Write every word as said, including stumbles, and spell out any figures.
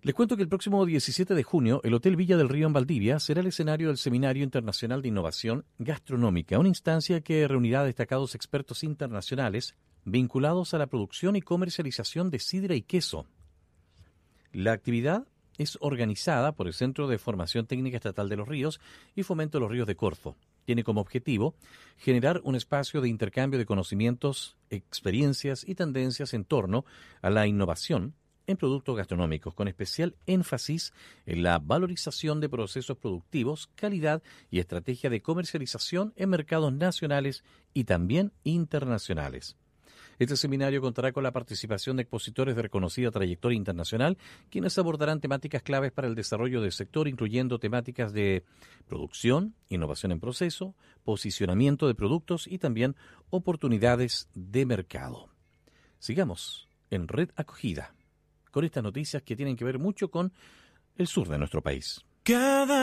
Les cuento que el próximo diecisiete de junio, el Hotel Villa del Río en Valdivia será el escenario del Seminario Internacional de Innovación Gastronómica, una instancia que reunirá a destacados expertos internacionales vinculados a la producción y comercialización de sidra y queso. La actividad es organizada por el Centro de Formación Técnica Estatal de los Ríos y Fomento de los Ríos de Corfo. Tiene como objetivo generar un espacio de intercambio de conocimientos, experiencias y tendencias en torno a la innovación en productos gastronómicos, con especial énfasis en la valorización de procesos productivos, calidad y estrategia de comercialización en mercados nacionales y también internacionales. Este seminario contará con la participación de expositores de reconocida trayectoria internacional, quienes abordarán temáticas claves para el desarrollo del sector, incluyendo temáticas de producción, innovación en proceso, posicionamiento de productos y también oportunidades de mercado. Sigamos en Red Acogida con estas noticias que tienen que ver mucho con el sur de nuestro país. Cada